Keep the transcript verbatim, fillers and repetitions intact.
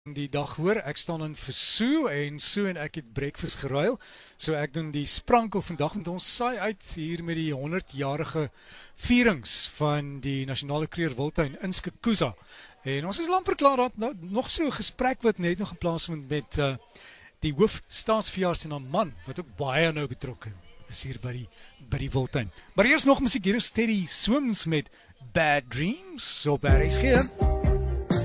Die dag hoor, ek staan in vir Sue en Sue en ek het breakfast geruil. So ek doen die sprankel vandag met ons saai uit hier met die honderdjarige vierings van die Nasionale Kruger Wildtuin in Skukuza. En ons is amper klaar dat nou, nog so 'n gesprek wat net nog geplaas word met uh, die hoof staatsveearts en 'n man wat ook baie nou betrokke is hier by die by die Wildtuin. Maar eers nog musiek, hier is Teddy Swims met Bad Dreams op R S G.